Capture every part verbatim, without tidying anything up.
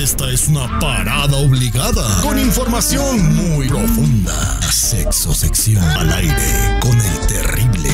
Esta es una parada obligada con información muy profunda. Sexo sección al aire con el terrible.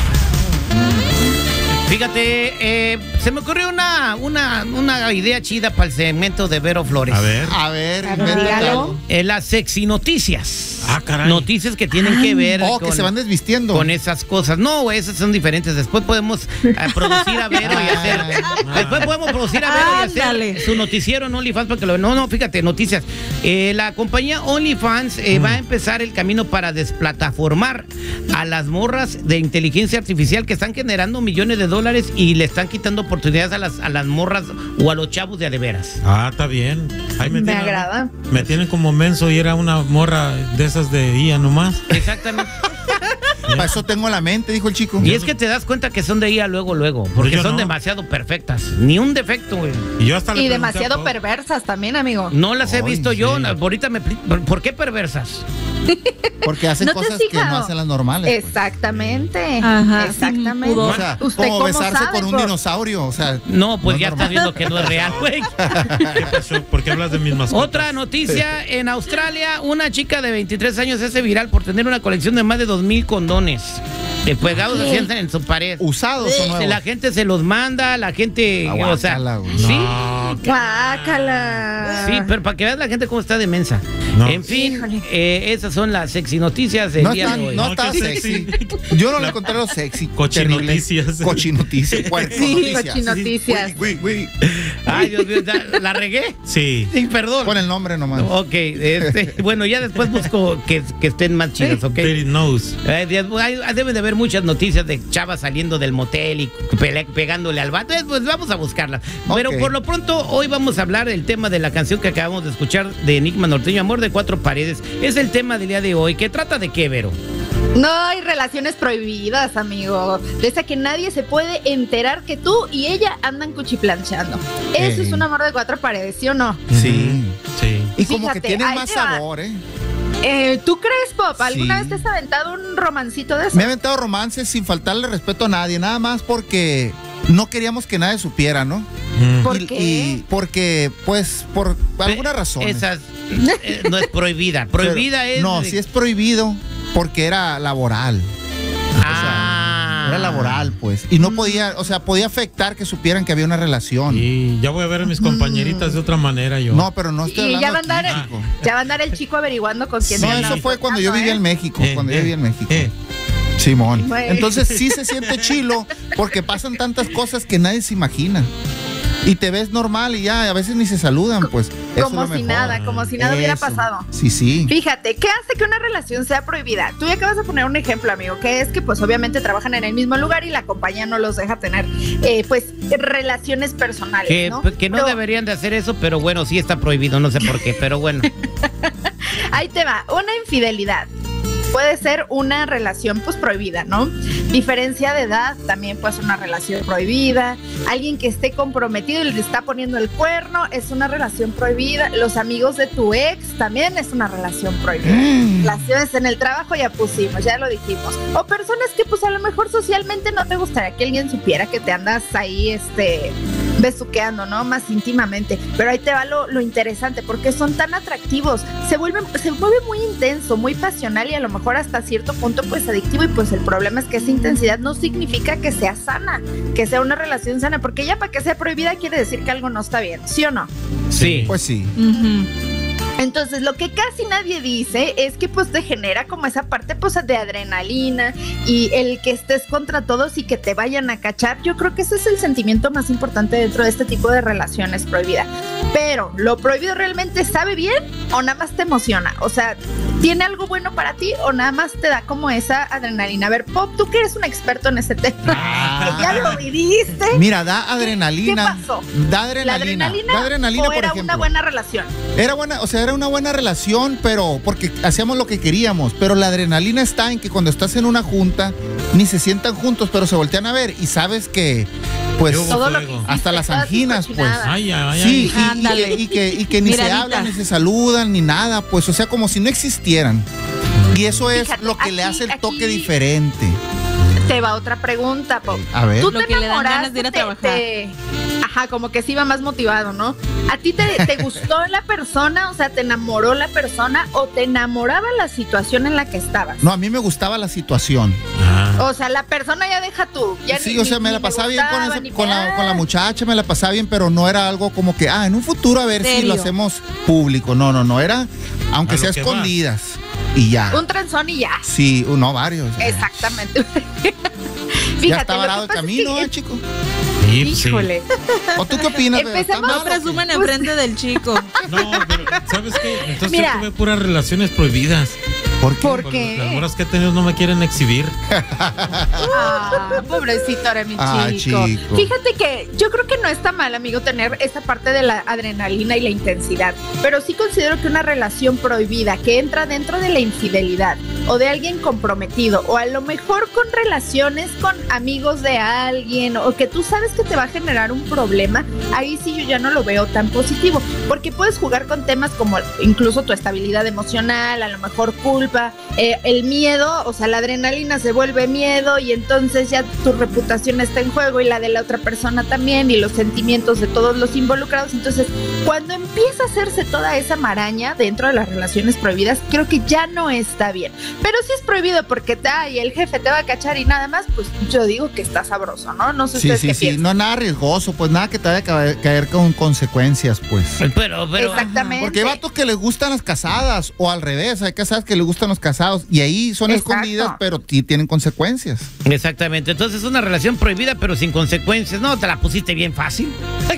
Fíjate, eh, se me ocurrió una, una, una idea chida para el segmento de Vero Flores. A ver. A ver, dígalo. Eh, las sexy noticias. Ah, caray. Noticias que tienen Ay, que ver Oh, con, que se van desvistiendo. con esas cosas. No, güey, esas son diferentes. Después podemos eh, producir a Vero y hacer. Después podemos producir a Vero y hacer Ándale. su noticiero en OnlyFans. Porque lo, no, no, fíjate, noticias. Eh, la compañía OnlyFans eh, mm. va a empezar el camino para desplataformar a las morras de inteligencia artificial que están generando millones de dólares y le están quitando oportunidades a las, a las morras o a los chavos de a de veras. Ah, está bien. Ahí me, Me tienen, agrada. Me tienen como menso y era una morra de esas de I A nomás. Exactamente. Para eso tengo la mente, dijo el chico. Y es que te das cuenta que son de I A luego, luego. Porque Yo son no. demasiado perfectas. Ni un defecto, güey. Y yo hasta le Y pregunté demasiado a Pau. perversas también, amigo. No las he Ay, visto sí. yo. Ahorita me. ¿Por qué perversas? Porque hacen ¿No te has cosas que fijado? no hacen las normales. pues. Exactamente. Ajá, Exactamente. sin pudor. O sea, ¿Usted como cómo besarse sabe, con un por- dinosaurio. O sea, No, pues no ya es estás normal. viendo que no es real, güey. ¿Qué pasó? ¿Por qué hablas de mis mascotas? Otra noticia: en Australia, una chica de veintitrés años se hace viral por tener una colección de más de dos mil condones. De pegados así en, en su pared. Usados o nuevos. La gente se los manda, la gente. Ah, o sea, guácala, güey. sí. No, Guácala. Sí, pero para que veas la gente cómo está de mensa. No. En fin, Híjole. eh, esas son las sexy noticias del No día está, de hoy. no No, está qué sexy. sexy. Yo no le encontré lo sexy. Cochinoticias. terrible. Cochinoticias. Puerco Sí, noticias. cochinoticias. Güey, güey, güey. Ay, Dios mío, ¿la, la regué? Sí. Sí, perdón. Pon el nombre nomás. Ok, este, bueno, ya después busco que, que estén más chidas, ¿ok? Pretty nose. Eh, de- hay- deben de haber muchas noticias de chavas saliendo del motel y pele- pegándole al vato. Eh, Pues vamos a buscarlas. Pero Ok. por lo pronto, hoy vamos a hablar del tema de la canción que acabamos de escuchar de Enigma Norteño, Amor de Cuatro Paredes. Es el tema del día de hoy. ¿Qué trata de qué, Vero? No hay relaciones prohibidas, amigo. De esa que nadie se puede enterar que tú y ella andan cuchiplanchando. Eso Eh. es un amor de cuatro paredes, ¿sí o no? Sí. Sí. Y como Fíjate, que tiene ahí más te va. sabor, ¿eh? Eh, ¿Tú crees, Pop? ¿Alguna Sí. vez te has aventado un romancito de eso? Me he aventado romances sin faltarle respeto a nadie, nada más porque no queríamos que nadie supiera, ¿no? Mm. ¿Por y, qué? y porque, pues, por alguna razón. Esa eh, no es prohibida. Prohibida es. No, de- sí es prohibido porque era laboral. Ah. Era laboral, pues. Y no podía, o sea, podía afectar que supieran que había una relación. Y ya voy a ver a mis compañeritas de otra manera yo. No, pero no estoy Y ya va, a hablando andar, aquí, chico. ya va a andar el chico averiguando con quién No, se eso anda fue cuando yo acostando, vivía ¿eh? en México, Eh, cuando eh, yo vivía en México. eh. Simón. Bueno. Entonces sí se siente chilo porque pasan tantas cosas que nadie se imagina. Y te ves normal y ya, a veces ni se saludan, pues. Eso Como es lo si mejor. nada, como si nada hubiera Eso. pasado. Sí, sí. Fíjate, ¿qué hace que una relación sea prohibida? Tú ya acabas de poner un ejemplo, amigo, que es que pues obviamente trabajan en el mismo lugar y la compañía no los deja tener eh, pues relaciones personales, Que ¿no? que no Pero deberían de hacer eso, pero bueno, sí está prohibido, no sé por qué, pero bueno. ahí te va, una infidelidad. Puede ser una relación pues prohibida, ¿no? Diferencia de edad también puede ser una relación prohibida. Alguien que esté comprometido y le está poniendo el cuerno es una relación prohibida. Los amigos de tu ex también es una relación prohibida. Relaciones en el trabajo ya pusimos, ya lo dijimos. O personas que pues a lo mejor socialmente no te gustaría que alguien supiera que te andas ahí este besuqueando, ¿no? Más íntimamente. Pero ahí te va lo, lo interesante, porque son tan atractivos, se vuelven, se vuelve muy intenso, muy pasional y a lo mejor hasta cierto punto pues adictivo, y pues el problema es que esa intensidad no significa que sea sana, que sea una relación sana, porque ya para que sea prohibida quiere decir que algo no está bien, ¿sí o no? Sí. Pues sí. Ujú. Entonces, lo que casi nadie dice es que pues te genera como esa parte pues de adrenalina y el que estés contra todos y que te vayan a cachar. Yo creo que ese es el sentimiento más importante dentro de este tipo de relaciones prohibidas. Pero, ¿lo prohibido realmente sabe bien o nada más te emociona? O sea, ¿tiene algo bueno para ti o nada más te da como esa adrenalina? A ver, Pop, tú que eres un experto en ese tema, Ah. que ya lo viviste. Mira, da adrenalina. ¿Qué pasó? Da adrenalina. ¿La adrenalina, da adrenalina, o por era ejemplo. una buena relación? Era buena, o sea, era una buena relación, pero porque hacíamos lo que queríamos. Pero la adrenalina está en que cuando estás en una junta, ni se sientan juntos, pero se voltean a ver y sabes que, pues, Hubo Todo lo que fuego. hiciste, hasta las todas tus anginas, pues. cochinadas. Ay, ay, ay. sí, y- y, Ándale. que, y que, y que ni se Miradita. hablan, ni se saludan, ni nada, pues, o sea, como si no existieran. Y eso es Fíjate, lo que le aquí- hace el toque aquí- diferente. Te va otra pregunta, Pop. A ver. Tú Lo te que le dan enamoraste ganas de ir a de- trabajar. de- ajá, como que sí iba más motivado, ¿no? ¿A ti te, te gustó la persona, o sea, te enamoró la persona o te enamoraba la situación en la que estabas? No, a mí me gustaba la situación. Ah. O sea, la persona ya deja tú. Ya Sí, ni- o sea, ni- me ni la pasaba bien con, gustaba, ese- ni con, me- la, con la muchacha, me la pasaba bien, pero no era algo como que, ah, en un futuro a ver si ¿Serio? lo hacemos público. No, no, no, era, aunque A lo sea que escondidas. Y ya. Un trenzón y ya. Sí, no, varios. Exactamente. Ya está lo varado que el pasa es camino, que- ¿eh, chico? Sí, pues sí. Híjole. ¿O tú qué opinas? Empecemos- ¿Está mal No o qué? presuman enfrente del chico. No, pero ¿sabes qué? Entonces Mira. yo tuve puras relaciones prohibidas. ¿Por qué? ¿Por Por qué? Las moras que he tenido no me quieren exhibir. Ah, pobrecito era mi Ah, chico. chico. Fíjate que yo creo que no está mal, amigo, tener esta parte de la adrenalina y la intensidad, pero sí considero que una relación prohibida que entra dentro de la infidelidad o de alguien comprometido o a lo mejor con relaciones con amigos de alguien o que tú sabes que te va a generar un problema, ahí sí yo ya no lo veo tan positivo, porque puedes jugar con temas como incluso tu estabilidad emocional, a lo mejor culpa, eh, el miedo, o sea, la adrenalina se vuelve miedo y entonces ya tu reputación está en juego y la de la otra persona también y los sentimientos de todos los involucrados. Entonces, cuando empieza a hacerse toda esa maraña dentro de las relaciones prohibidas, creo que ya no está bien. Pero si es prohibido porque ay, el jefe te va a cachar y nada más, pues yo digo que está sabroso, ¿no? No sé Sí, ustedes sí, qué sí. piensan. No, nada riesgoso, pues nada que te vaya a caer, caer con consecuencias, pues. Pero, pero. Exactamente. Porque hay vatos que les gustan las casadas, o al revés, hay casadas que les gustan los casados, y ahí son Exacto. escondidas, pero sí tienen consecuencias. Exactamente. Entonces, una relación prohibida, pero sin consecuencias. No, te la pusiste bien fácil.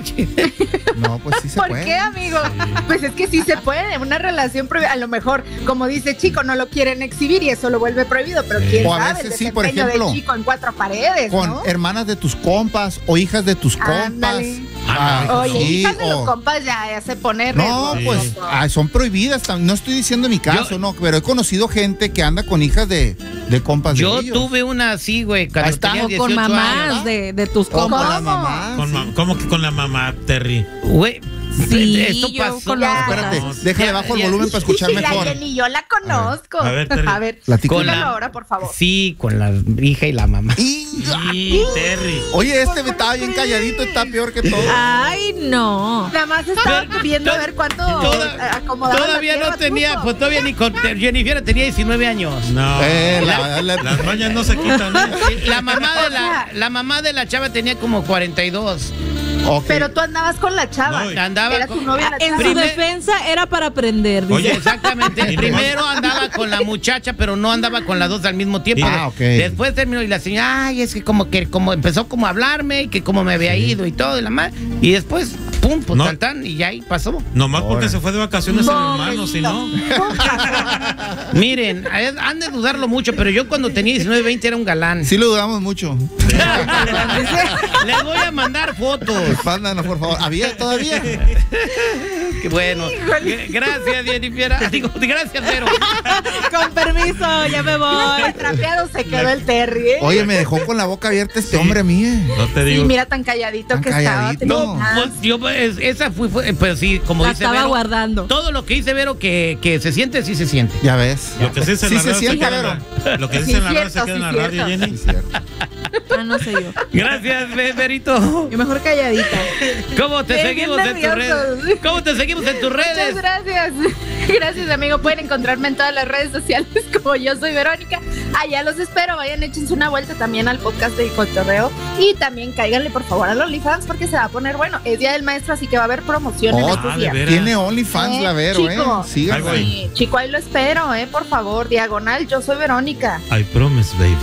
No, pues sí se ¿Por puede. qué, amigo? Pues es que sí se puede, una relación prohibida, a lo mejor, como dice Chico, no lo quieren exhibir y eso lo vuelve prohibido, pero quién O a sabe, el veces sí, por desempeño ejemplo, del Chico en cuatro paredes, Con ¿no? hermanas de tus compas o hijas de tus compas. Ándale. Ah, Oye, sí, hijas de los o- compas ya, ya se pone No, riesgoso. pues ah, son prohibidas. tam- No estoy diciendo mi caso, Yo- no, pero he conocido gente que anda con hijas de, de compas Yo de ellos. tuve una así, güey, cuando Ahí está. tenía O dieciocho con mamás años. de, de tus O con compas. la mamá. Con sí. ma- ¿Cómo que con la mamá, Terry? Güey, Sí, esto yo pasó. conozco. Ya. Espérate, No, déjale ya, bajo el ya. volumen para escuchar Sí, mejor. la ni yo la conozco. A ver, Terry. A ver, Platícala. Con la- dígalo ahora, por favor. Sí, con la hija y la mamá. Y- Sí, Terry. Oye, este me estaba bien calladito, está peor que todo. Ay, no. Nada más estaba Pero- viendo a to- ver cuánto Toda- eh, acomodaba la todavía no tierra, tenía, chupo. pues todavía ni con Jennifer tenía diecinueve años. No. Eh, la- la- Las mañas no se quitan, ¿eh? La mamá de la, la mamá de la chava tenía como cuarenta y dos. ok. Pero tú andabas con la chava. No, Andaba Era con- tu novia la En chava. su Primer- defensa era para aprender. dice. Oye, Exactamente. Y nomás- Primero andaba con la muchacha, pero no andaba con las dos al mismo tiempo. Ah, ok. Después terminó y la señora, ay, es que como que como empezó como a hablarme y que como me había ido y todo y la más. Y después, pum, pues No. tan, tan, y ya ahí pasó. Nomás porque Ahora. se fue de vacaciones el hermano, si no. Miren, eh, han de dudarlo mucho, pero yo cuando tenía diecinueve, veinte era un galán. Sí lo dudamos mucho. Les voy a mandar fotos. Mándanos, por favor. ¿Había todavía? Qué bueno. G- Gracias, Jennifer. Digo, gracias, Vero. Con permiso, ya me voy. Bien trapeado se quedó el Terry, ¿eh? Oye, me dejó con la boca abierta este hombre a mí. eh. No te Sí, digo. mira tan calladito Tan que calladito. estaba. tenía No, ganas. Pues yo, pues, esa fue, fue, pues sí, como La dice estaba Vero. guardando. Todo lo que dice Vero que, que se siente, sí se siente. Ya ves. Lo que se dice en Sí la se radio se siente, queda en Vero. la, lo que dice Sí, en la radio se cierto, queda en la sí, radio, cierto. Jenny. Sí, cierto. Ah, no sé yo. Gracias, Ve- Verito. Yo mejor calladita. ¿Cómo te Bien, seguimos bien en tus nerviosos. redes? ¿Cómo te seguimos en tus Muchas redes? gracias. Gracias, amigo. Pueden encontrarme en todas las redes sociales como yo soy Verónica. Allá los espero. Vayan, échense una vuelta también al podcast de Cotorreo. Y también cáiganle, por favor, al OnlyFans porque se va a poner bueno. Es Día del Maestro, así que va a haber promoción en Oh, estos ah, de días. veras. Tiene OnlyFans Eh, la Vero, chico. ¿eh? Síganla. Ahí voy. Sí, chico, ahí lo espero, eh, por favor. Diagonal, yo soy Verónica. I promise, baby.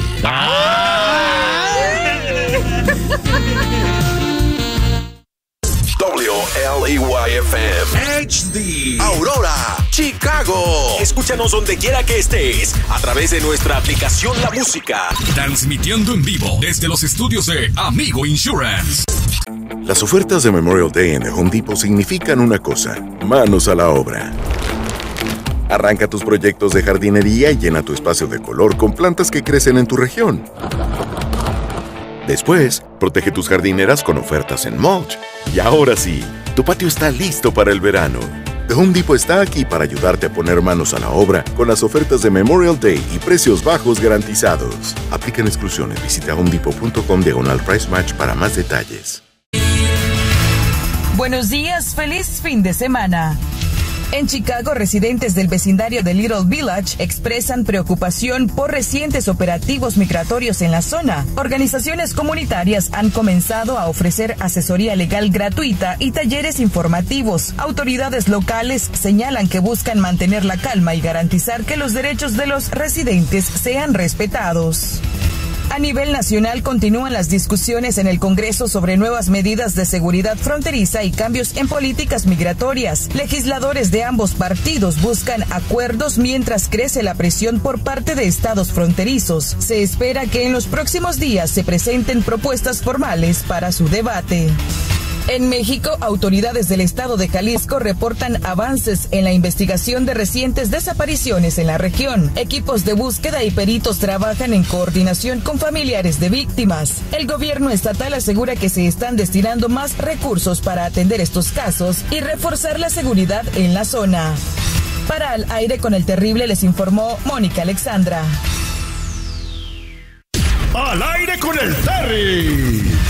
W L E Y F M H D Aurora, Chicago. Escúchanos donde quiera que estés a través de nuestra aplicación La Música. Transmitiendo en vivo desde los estudios de Amigo Insurance. Las ofertas de Memorial Day en The Home Depot significan una cosa: manos a la obra. Arranca tus proyectos de jardinería y llena tu espacio de color con plantas que crecen en tu región. Después, protege tus jardineras con ofertas en mulch. Y ahora sí, tu patio está listo para el verano. The Home Depot está aquí para ayudarte a poner manos a la obra con las ofertas de Memorial Day y precios bajos garantizados. Aplican exclusiones. Visita homedepot punto com diagonal price match para más detalles. Buenos días, feliz fin de semana. En Chicago, residentes del vecindario de Little Village expresan preocupación por recientes operativos migratorios en la zona. Organizaciones comunitarias han comenzado a ofrecer asesoría legal gratuita y talleres informativos. Autoridades locales señalan que buscan mantener la calma y garantizar que los derechos de los residentes sean respetados. A nivel nacional continúan las discusiones en el Congreso sobre nuevas medidas de seguridad fronteriza y cambios en políticas migratorias. Legisladores de ambos partidos buscan acuerdos mientras crece la presión por parte de estados fronterizos. Se espera que en los próximos días se presenten propuestas formales para su debate. En México, autoridades del estado de Jalisco reportan avances en la investigación de recientes desapariciones en la región. Equipos de búsqueda y peritos trabajan en coordinación con familiares de víctimas. El gobierno estatal asegura que se están destinando más recursos para atender estos casos y reforzar la seguridad en la zona. Para Al Aire con el Terrible les informó Mónica Alexandra. Al aire con el Terry.